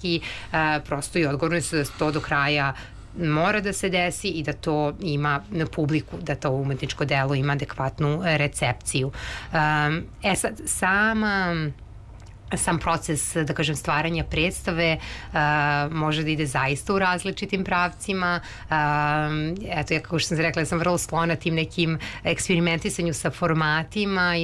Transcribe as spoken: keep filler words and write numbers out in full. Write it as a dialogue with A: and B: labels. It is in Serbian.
A: zajednički, prosto i odgovorno su da to do kraja mora da se desi i da to ima publiku, da to umetničko delo ima adekvatnu recepciju. E sad, sama sam proces, da kažem, stvaranja predstave uh, može da ide zaista u različitim pravcima. Uh, eto, ja kako što sam rekla, ja sam vrlo sklona tim nekim eksperimentisanju sa formatima i